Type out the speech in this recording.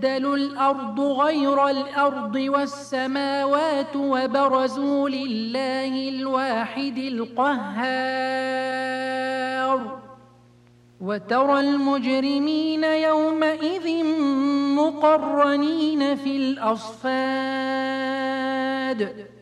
وتبدل الأرض غير الأرض والسماوات وبرزوا لله الواحد القهار وترى المجرمين يومئذ مقرنين في الأصفاد